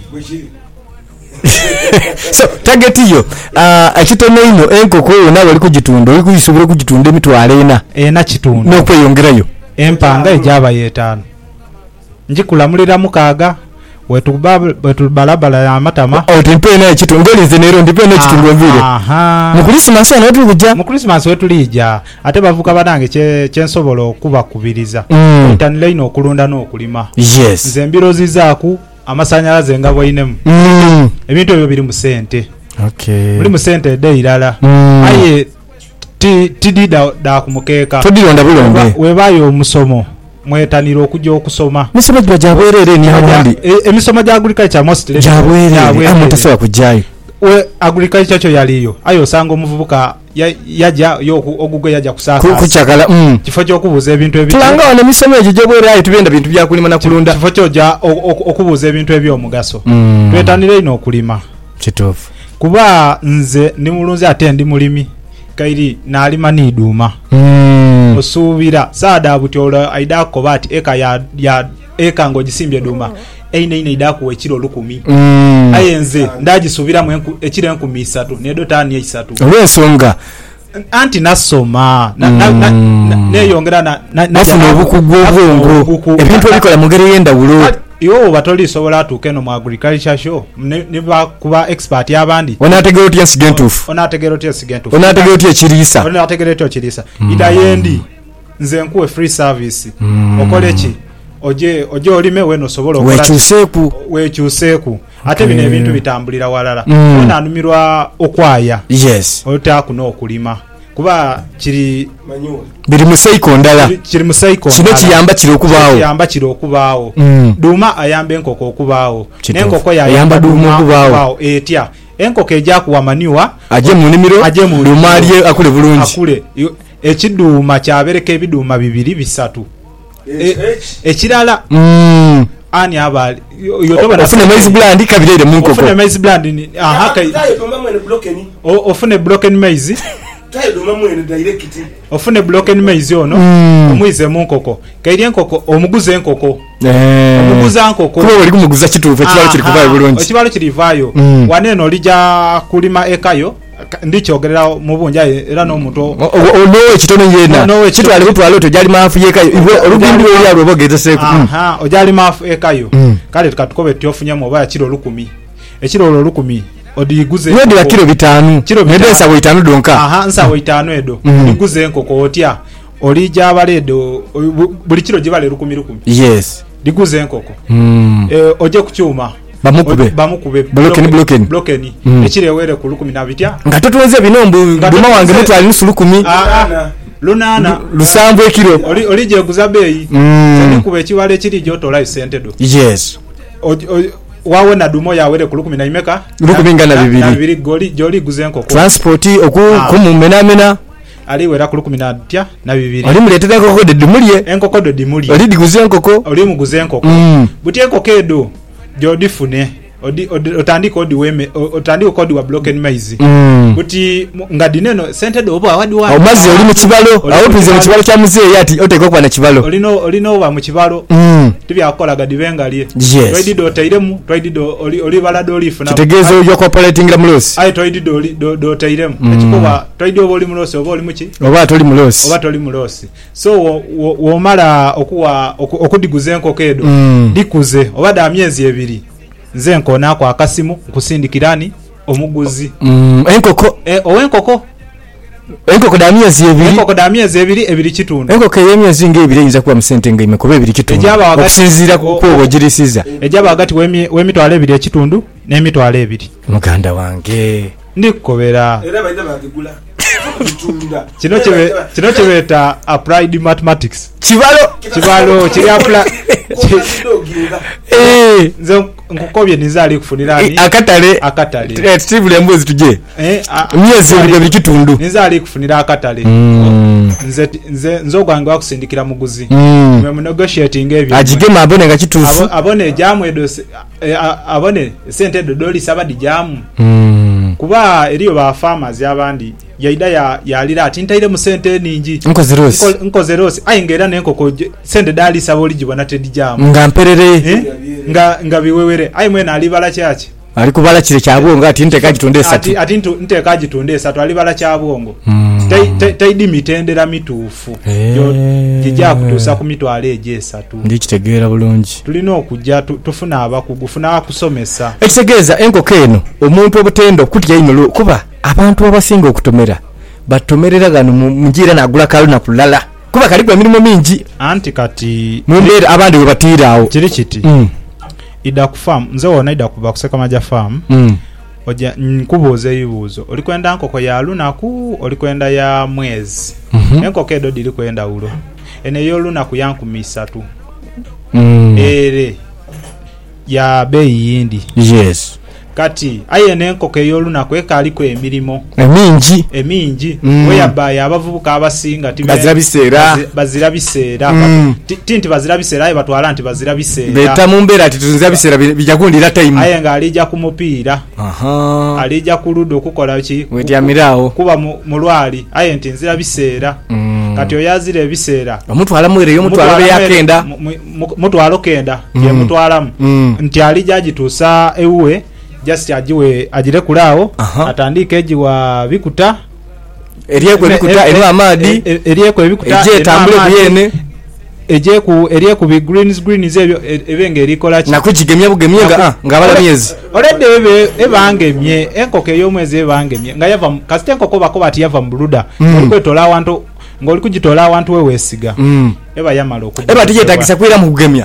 so target yo uh, akitone ino enkoko nawe ali kugitunda oli kuyisubira kugitunda emitwalo ena ena kitunda nokweyongerayo empanga ejaba yetaano njikulamulira mukaga wetu baba wetu balabala ya matama o tempe na kitu ngoli zenero ndipe na kitu ngomvile aha mu Christmas ana wetu kujja mu Christmas wetu lija ate bavuka badange kye kyensobolo kuba kubiriza mm. tanline okulunda no okulima yes nze mbiro zizaku amasanyalaze nga boyinemu mm. ebintu ebyo biri mu sente okay biri mu sente de irala mm. aye ti tidida da kumukeka tudilonda bulonde webayo omusomo mwetaniro okujja okusoma misomo gya jabwerere ni abandi emisomo gya agriculture most jabwerere amutasoba kujayi we agriculture kyo yaliyo ayo sanga omuvubuka yaja yo ogugwe yaja kusaka kuchakala mm. kifo kyo kubuza ebintu ebyo tulanga wane misomo egyo jabwerere tubenda bintu bya kulima na kulunda kifo kyo ja okubuza ebintu ebyo omugaso mm. twetanire ino okulima kitofu kuba nze ndi mulunzi ate ndi mulimi kairi nalima niduma mm. osubira saada butyola aida kobati eka ya ya eka ng'ogisimbye duma eina ina idakuwa ekiro lukumi Mm. aye nze ndagisubiramu enku- ekiro enkumi isatu nedo taani eisatu olw'ensonga anti nasoma na- na- na- na- neyongera na- na- na- bafuna obukugu obwongo obukugu. ebintu ebikola mu ngeri y'endawulo iwo batolisobola atuuka eno mu agriculture show ne ne bakuba expert y'abandi onaategera otya ensiga entuufu onaategera otya ensiga entuufu onaategera otya ekiriisa onaategera otya ekiriisa itayendi nze nkuwe free service okole ki oje oje olime weno osobola okola ki? wekyuseeku wekyuseeku ate Okay. bino ebintu bitambulira walala Mm. onaanumirwa okwaya yes otaakuna okulima kuba kiri biri mu seiko ndala kiri- kiri mu cycle kino ndala. kiyamba kiri okubaawo kiyamba kiri okubaawo Mm. duuma ayamba enkoko okubaawo Kituufu. n'enkoko Ayamba yayamba duuma okubaawo. etya enkoko ejakuwa maniwa ajje mu nnimiro Ajje mu duuma nnimiro. alye akule bulungi akule Yo- ekiduuma kyabereka ebiduuma bibiri bisatu E- ekirala Mm. ani abali yo- yo tobona- ofune maize brand kabireire mu nkoko ofune maize brand ni aha kai o- ofune broken maize ofune broken maize ono Mm. omwize mu nkoko kairi enkoko omuguze enkoko Eh. omuguza nkoko kuba oli kumuguza kituufu ekibalo kiri kuvaayo bulungi ekibalo kirivaayo Mm. waneeno olijja kulima ekayo ka- ndikyogerera mu bunja era n'omuntu olwowo ekitono yena N'owo ekitono. kitwale kutwala otyo gyali maafu yekayo olugimbi oli alwo obogezeseeku aha ojalima afu ekayo Mm. kale tukatukube tyofunyemu oba kiro lukumi ekiro olwo lukumi odiguze nodira kiro bitaano Kiro bitaano. nede ensawo itaano donka aha nsawo itaano edo Mm. liguze enkoko otya olijja abaleedo bu- buli kiro gibale lukumi lukumi yes liguze enkoko Mm. Eh, oje kukyuma Bamukube. Oje- bamukube Bloken, bloken. blokeni Mm. ekirewere ku lukumi nabitya nga totuweze binombu Nga duma wange totuweze- mutwali nusu lukumi Ah, lunaana lusanvu ekiro oli oli jeguza beeyi Mm. kuba ekibalo ekiri gyotolayo sente do yes Oj- oj- wawe na dumo yawere ku lukumi naimeka Lukumi nga na bibiri. bibiri goli gyoli guze enkoko transport oku Ah. kumumenamena aliwera ku lukumi natya na bibiri oli muleetera enkoko de dumulye enkoko do dimuli oli diguze enkoko oli muguze enkoko Mm. buti enkoko edo gyodifune odi- odi- otandika odiweme otandika odi wa bloken maize Mm. buti mu- nga dineno sente do oba wadi wa omazzi oli mu kibalo Oli awo mu tuize mu kibalo. kibalo kya muzeeyi ati oteeka okuba na kibalo olino olino oba mu kibalo Mm. tibyakolaga dibengalye Yes. twaidide otairemu twaidide oli oli balado olifuna kitegeeza oyo cooperatingira mulosi ayi twaidide oli do do otairemu Mm. ekikuba twaidide oba oli mulosi oba oli muki oba toli mulosi oba toli mulosi so wo- wo- womala okuwa oku- okudiguza enkoko edo Mm. dikuze oba da myezi ebiri nze nkonaako akasimu nkusindikirani omuguzi Mm. enkoko e, owenkoko enkoko da myezi ebiri enkoko da myezi ebiri ebiri kitundu enkoko ey'emyezi ng'ebiri eyinza kuba mu sente nga ime kuba ebiri kitundu Ejaba wakati- okusinziira ku o- kwoba ogirisiza ejaba hagati w'emi- w'emitwalo ebiri ekitundu n'emitwalo ebiri muganda wange ndikukobera kino kibe- kino kibeeta applied mathematics kibalo kibalo kiri apply Eh. nze nkukobye nizaali kufunirani Eh, akatale akatale Eh, titibula emboozi tuje Eh, a- myezi ebiri ebiri kitundu nizaali kufunira akatale Mm. nze nze nze ogwange wakusindikira muguzi Mm. mwe munegotiating ebyo agigema abone nga kituufu Abo- abone ejamu edo se- eh, a- abone sente edo dolisa badi jamu Mm. kuba eriyo ba farmers abandi yaida ya yalira ati ntaire mu sente ningi nkoze rosi Nko- nkoze rose ayingera nenkoko je- sente dalisa boli jibona tedi jamu nga mperere eh? nga nga biwewere ayi mwena alibala kyaki ali kubala kire kyabwongo ati nteeka gitonde esatu ati ati ntu- nteeka gitunde esatu alibala kyabwongo Mm. Tai- tai- taidi mitendera mituufu Eh. Yo- gijja kutuusa ku mitwalo egyo esatu ndikitegeera bulungi tulina okujja tu- tufuna abakugu funa akusomesa ekitegeeza enkoko eno omuntu obutendo kutya ino kuba abantu abasinga okutomera batomerera gano mu njira nagula kaluna kulala kuba kaliku emirimu mingi anti kati mu mbeera abandi we batiiraawo kiri kiti Mm. ida ku farm nze wona ida kuba kuseka maja farm Mm. oja nkubuuza ebibuuzo oli kwenda nkoko ya lunaku oli kwenda ya mwezi Mhm. enkoko edo diri kwenda ulo eno ey'olunaku yankumi isatu Mm. ere ya beeyi yindi yes kati aye n'enkoko ey'olunaku ekaaliko emirimo emingi emingi Mm. weyabaayo abavubuka abasinga tibe- Bazira biseera. bazi- bazira biseera Mm. Ti- ti nti bazira biseera aye batwala nti bazira biseera beta mu mbeera ati tuzinza biseera bi- bijagundira time aye ng'alijja ku mupiira aha alijja ku ludda okukola ki wetyamiraawo kuba mu mu lwali aye nti nzira biseera Mm. kati oyazire ebiseera omutwala mwere yo mutwala be yakenda mutwalo kenda ye mutwalamu nti ali jagituusa ewuwe just ajiwe ajire kulaawo atandike ejiwa bikuta erieko bikuta eno amadi erieko bikuta eje tambule kuyene eje ku erieko bi greens greens ebyo ebenge erikola ki nakujigemya bugemye nga ngabala myezi already ebe ebangemye enkoko ey'omwezi ebangemye nga yava kasite enkoko bako bati yava mu buluda olikwetola abantu ngoli kujitola abantu wewesiga eba yamala okuba eba tije takisa kwira mu kugemya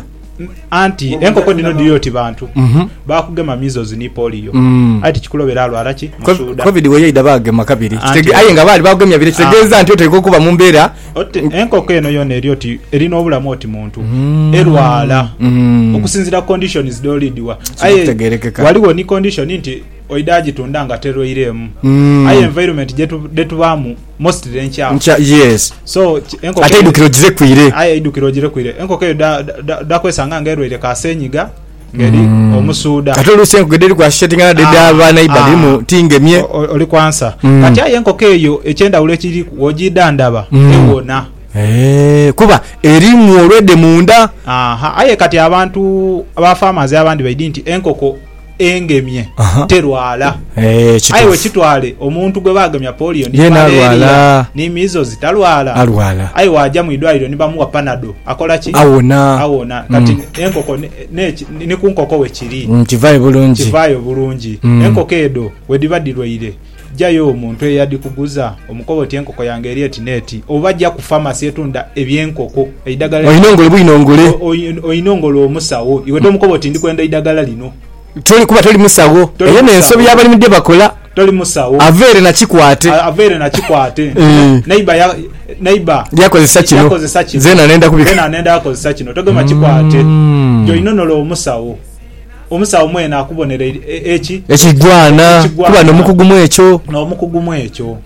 anti enkoko dino diyoti bantu bakugema measles ni polio ati kikulobera alwala ki musuda covid we yida bagema kabiri kitege aye nga bali bagemya bile kitegeza anti oteko kuba mu mbera enkoko eno yone erioti erina obulamu oti muntu erwala okusinzira conditions dolidiwa aye waliwo ni condition nti oidaji tundanga teroiremu aye environment jetu detubamu mostly encha yes so enkoko ate idukiro jire kwire aye idukiro jire kwire enkoko da da kwesanga ngerwere kasenyiga ngeri omusuda katolo senko gederi kwa shetinga de abana ibadimu tingemye oli kwansa kati aye enkoko eyo echenda ule kiri wojidandaba ewona eh kuba erimu olwede munda aha aye kati abantu aba farmers abandi baidinti enkoko engemye terwala eh ayiwe kitwale omuntu gwe bagamya polio ni malaria ni measles talwala alwala ayiwe ajja mu idwaliro ni bamuwa panado akola ki awona awona kati mm. enkoko ne, ne, ni kunkoko we kiri kivayo bulungi kivayo bulungi mm. enkoko edo we divadirwaire jayo omuntu eyadi kuguza omukoboti enkoko yange eri etineti obajja ku pharmacy etunda ebyenkoko eidagala oyinongole buyinongole oyinongole omusawo iwe to omukoboti ndi kwenda idagala lino toli kuba toli musawo eyo nensobi yabali mudde bakola toli musawo avere na kikwate avere na kikwate neiba ya neiba yakozesa kino yakozesa kino zena nenda kubika zena nenda yakozesa kino togema kikwate jo inonolo omusawo omusawo mwena akubonera eki ekigwana kuba no mukugumu ekyo no mukugumu ekyo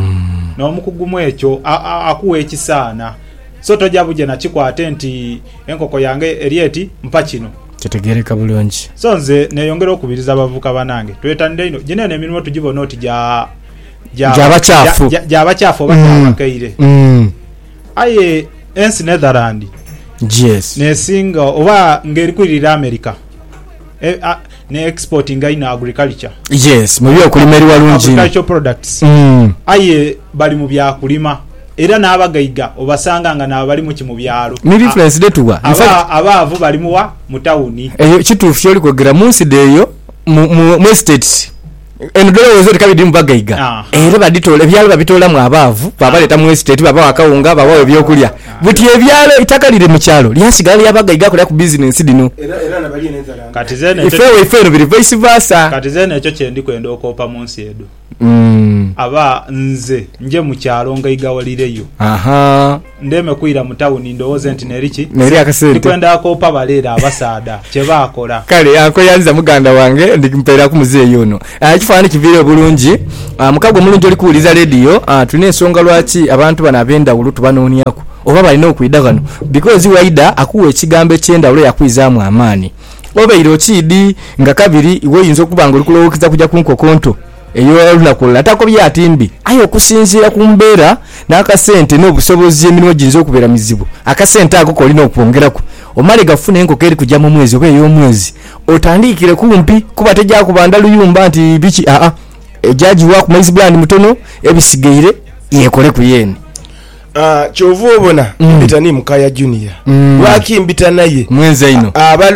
no mukugumu ekyo akuwe ekisana so tojabuje na kikwate nti enkoko yange erieti mpa kino tetegereka bulungi so nze neyongera okubiriza abavuka banange twetande ino jine ne mirimu tujibona oti ja ja bachafu ja bachafu bakakaire mm aye ensi Netherland yes ne singa oba ngeri kwirira America e, a, ne exporting ina agriculture yes mu byo kulimeri walungi agricultural products mm aye bali mu bya kulima era nabagaiga obasanga nga nabali mu kimu byalo ni reference detuwa aba abavu bali muwa mu tawuni eyo kitufu yoli kwegera munsi deyo mu states endolo wezo tikabidi mbagaiga era baditole byalo babitola mu abavu babaleta mu state baba wakawunga baba ebyokulya buti ebyalo itakalire mu kyalo lyasigala yabagaiga kola ku business dino era era nabali Netherland kati zene ifewe ifewe bili vice versa kati zene ekyo kyendi kwenda okopa munsi edo mm aba nze nje mu kyalo ngayigawalireyo aha ndeme kuira mu tawuni ndowoze nti neriki neri akasente ndikwenda akopa balera abasada kye bakola kale yako yanza muganda wange ndikimpera ku muzeeyo yono akifana kivire bulungi mukagwa mulungi oli kuuliza radio tulina ensonga lwaki abantu bana abenda ulutu banoniako oba balina okuida kano because waida akuwa ekigambo ekyenda ulo yakwizaamu amaani oba iro kidi nga kabiri iwe yinza okubanga oli kulowokiza kujja ku nkokonto eyo lunakola atako byatimbi ayo kusinzira ku mbeera n'akasente n'obusobozi emirimu ginza okubeera mizibu akasente ako kolina okwongerako omale gafuna enkoko eri kujja mu mwezi oba ey'omwezi otandikire kumpi kuba tejja kubanda luyumba nti biki aa ejajiwa ku maize brand mutono ebisigaire yekole ku yene ah chovu obona mm. bitani mukaya junior mm. wakimbita naye mwenza ino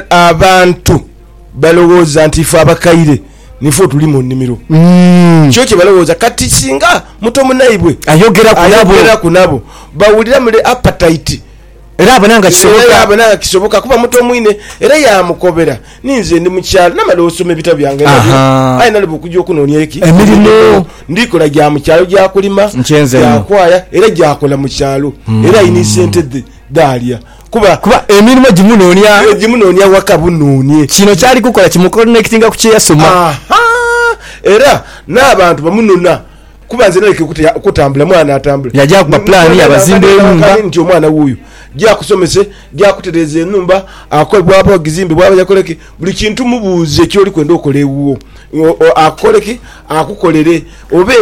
abantu balowoza nti fa abakaire nifo tuli mu nnimiro mm. kyo kye balowooza kati singa muto munaibwe ayogera kunabo ayogera kunabo bawulira mule appetite era abananga kisoboka era abananga kisoboka kuba muto mwine era ya mukobera ninze ndi mukyalo namalo osome bitabu yange ayi nali bukujjo kunonya eki emirimo ndikola gya mukyalo gya kulima ya kwaya era gya kola mukyalo mm. era ini sente dalia kuba kuba emirimo gimunonya gimunonya wakabunonye kino kyali kukola kimuconnectinga ku kyeyasoma aha era n'abantu bamunona kuba nze naleke kutambula mwana atambula yajja ku plan y'abazimbe enumba nti omwana wuyo gya kusomese gya kutereza enumba akole bwabo ogizimbe bwabo yakoleke buli kintu mubuuze kyoli kwenda okolewo akoleki akukolere obe nti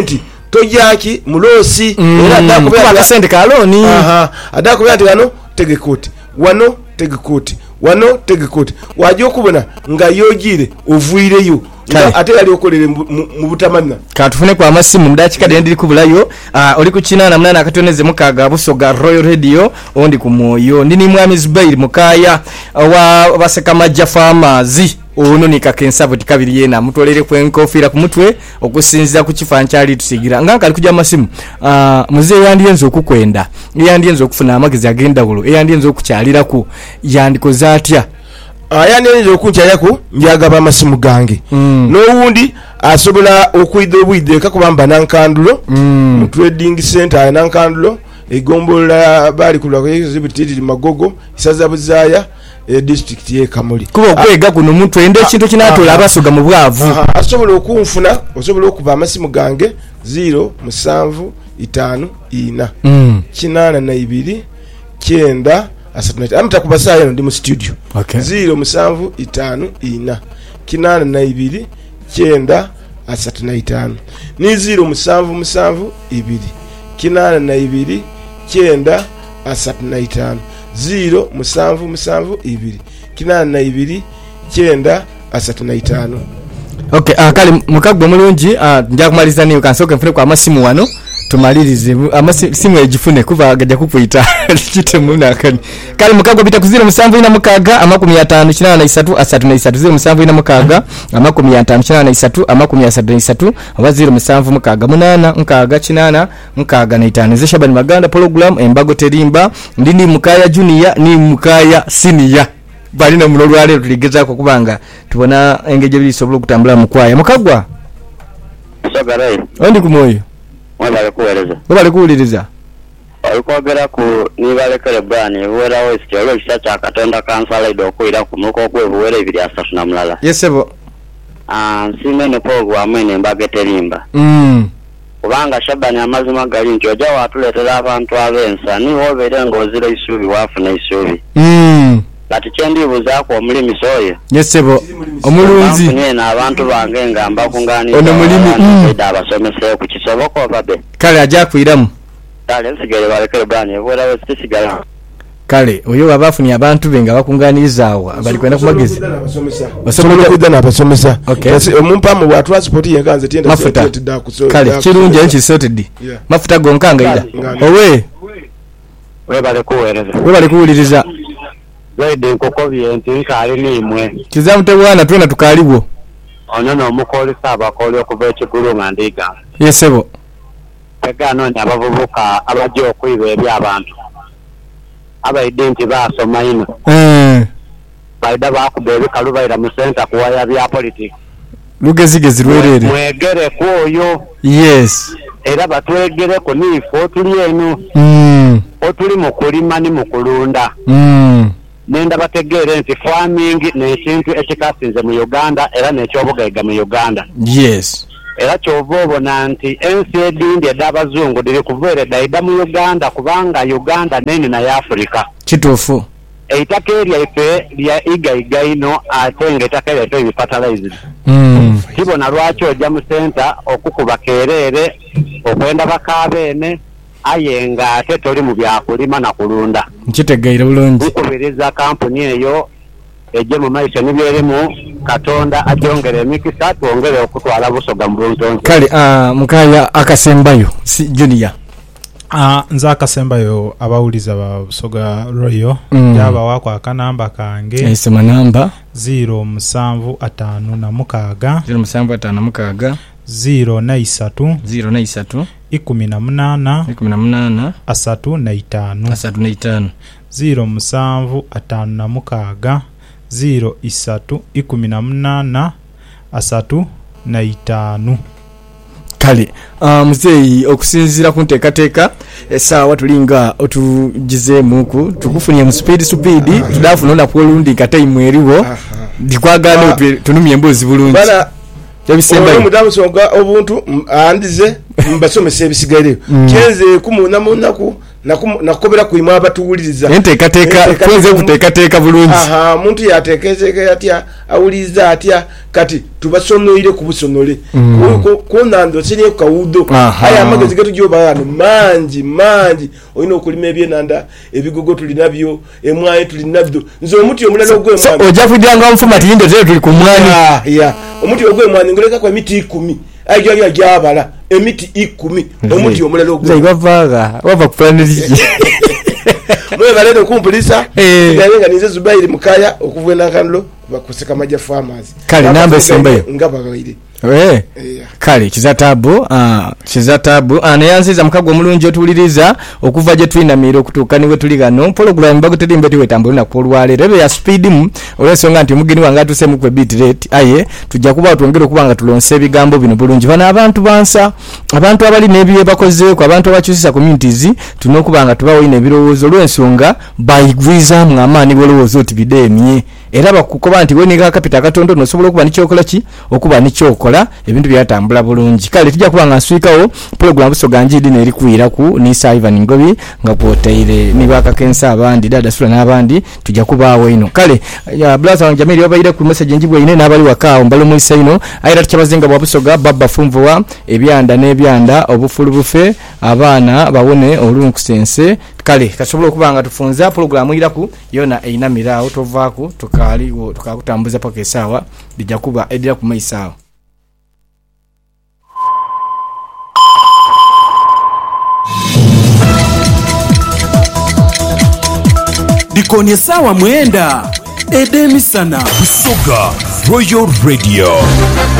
tojaki mulosi era ndakubya akasente ka loan aha adakubya ati wano tegekoti wano tegekoti wano tegekoti wajo kubona nga yogire ovuireyo ate yali okolere mu butamanna katufune kwa masimu mudakika ndiri kubulayo uh, oli ku kinana munana akatoneze mukaga Busoga Royal Radio ondi ku Moyo ndini mwami Zubair Mukaya wa baseka majja farmers ono ni kakensabo tikabiri yena mutolere kwenkofira ku mutwe okusinziza ku kifanchali tusigira nganga ali kujja masimu uh, muze yandiyenzo okukwenda yandiyenzo okufuna amagezi agenda bulo yandiyenzo okukyalira ku yandikoza atya ayani enzo okunkyayako njagaba amasimu gange mm. n'owundi asobola okwidde obwidde kakubamba nankandulo mm. mu trading center ya nankandulo egombola bali kulwa kuzibitiri magogo isaza buzaaya e district ye Kamuli kuba okwega kuno muntu ende ekintu kinatola abasoga mu bwavu asobola okunfuna osobola okuba amasimu gange zero musanvu itaano ina mm. kinana na ibiri kyenda asatuna amta kubasaya ndi mu studio okay. zero musanvu itaano ina kinana na ibiri kyenda asatuna itaano ni zero musanvu musanvu ibiri kinana na ibiri kyenda asatuna itaano zero musanvu musanvu ibiri kinana na ibiri kyenda asatuna itaano okay akali mukagwe mulungi njakumaliza niyo kansoke mfune kwa amasimu wano tumalirize amasimu ejifune kuva agajja kukuita kite muna kani kali mukagwa bita kuzira musanvu ina mukaga amakumi atano kinana na isatu asatu na isatu zero musanvu ina mukaga amakumi atano kinana na isatu amakumi asatu na isatu oba zero musanvu mukaga munana mukaga kinana mukaga na itano ze Shabani Maganda program embago terimba ndini Mukaya junior ni Mukaya senior bali na mulolo ale tuligeza ko kubanga tubona engeje bisobolo kutambula mukwaya mukagwa Sagarai ondi ku Moyo wala kuweleza bali kuwuliriza alikwogera ku nibalekere bani wera wese olo kichacha katonda kansala ido kuira kumuko kwebuwere ibiri asatu na mulala yesebo ah simene pogo amene mbageterimba mm kubanga Shabani amazima gali njoja watuletera abantu abensa ni wobere ngozira isubi wafuna isubi mm kati kyendibuza ko omulimi soye yesebo omulunzi nyena abantu bange ngamba kungani ono mulimi abasomese ku kisoboko babe kale aja kuiramu kale nsigere balekere bani wera wese sigara kale oyo abafuni abantu benga bakunganirizawa bali kwenda kumagezi basobola kwidda nabasomesa omumpamu bwa transport yeganze tienda mafuta kale kirungi enchi sorted mafuta gonkanga ida owe we bale kuwereza we bali kuwuliriza zaidi nkoko byenti nkali nimwe kizamute bwana twena tukaliwo ono no mukoli saba koli okuva ekigulu mandiga yesebo egano ndi abavubuka abajja okwiba eri abantu abaidde nti basoma ino eh baida bakuba ebikalu baira mu center kuwaya bya politics lugezigezi lwerere mwegere kwoyo yes era batwegere ko nifo tuli eno mm otuli mu kulima ni mu kulunda mm nenda bategere nti farming n'ekintu ekikasinze mu Uganda era n'ekyobugaiga mu Uganda yes era kyovobo nanti ensi edindi ed'abazungu diri kuveera daida mu Uganda kubanga Uganda nene na Africa kituufu eitaka eryaife lya igaiga ino ate ng'ettaka eryaife ebifatalized mm kibona lwaki ojja mu center okukuba keerere okwenda bakabeene aye nga ate toli mu byakulima na kulunda nkitegeire bulungi nkubiriza kampuni eyo ejje mu maiso nibyerimu Katonda ajongere emikisa twongere okutwala Busoga mu Buntonzi kale uh, Mukaya akasembayo si junior ah nza akasembayo abawuliza ba Busoga Royal mm. yaba wako akanamba kange esema namba zero musanvu atano na mukaga zero musanvu atano na mukaga zero na isatu zero na isatu ikumi na munana ikumi na munana asatu na itano asatu na itano zero musanvu atano na mukaga zero isatu ikumi na munana asatu na itano kale uh, muzeyi okusinzira ku nteekateeka essaawa tulinga otugizemu tukufunye mu speed speed tudafuna onaku olundi nga time eriwo ndikwagana tunumye emboozi bulungi yabisembayo mudamu songa obuntu andize mbasomesa ebisigaire kenze kumuna munaku nakobera kuimwa abatuwuliriza enteekateeka tuweze kuteekateeka bulungi. Aha, muntu yateeketeeka atya awuliriza atya kati tubasonoire ku busonole kunando sine kawudo aya amagezi getu gyobano manji manji oyina okulima ebyenanda ebigogo tulinabyo emwaye tulinabyo nzo omuti omulala ogwe mwana oja kudanga mfuma tindo zero tuli ku mwani ya omuti ogwe mwani ngoleka kwa emiti ikumi ajya ajya gyabala emiti ikumi omuti omulala ogwe zaiba vaga wava kuplaniriki mwe balendo kumpulisa ngalenga nize Zubairi mukaya okuvwena kanlo bakuseka maja farmers kale namba sembayo ngaba baire eh kale kizatabu ah kizatabu anayanziza mukagwa mulungi otuliriza okuva je twinamira okutuka niwe tuli gano program baguterimbe tiwetambulina kulwale rebe ya speed mu olwensonga nti mugeni wanga tusemu kwe bit rate aye tujja kuba tuongere okubanga tulonse ebigambo bino bulungi bana abantu bansa abantu abali nebiye bakoze ko abantu abakyusisa communities tunokubanga tubawo ine birowoozo olwensonga bayigwiza mu amani bolowoozo oti bidemye era bakukoba nti wenika kapita katondo nosobola okuba nichokola ki okuba nichokola ebintu byatambula bulungi kale tujja kuba nga swikawo program Busoga Njiri ne erikuira ku ni Ivan Ngobi nga potaire ni baka kensa abandi dada sura n'abandi tujja kubawo ino kale ya blaza Jamili obayire ku message njibwe ine n'abali wakawo mbalo mu isaino ayira kyabazinga bwa Busoga baba fumvuwa ebyanda n'ebyanda obufulu bufe abaana babone olunkusense kale kasobola okubanga tufunza program iraku yona einamirawo tovaako tukali tukakutambuza paka esawa bijja kuba edira ku maisawa Dikonie sawa mwenda Edemisana Busoga Royal Radio.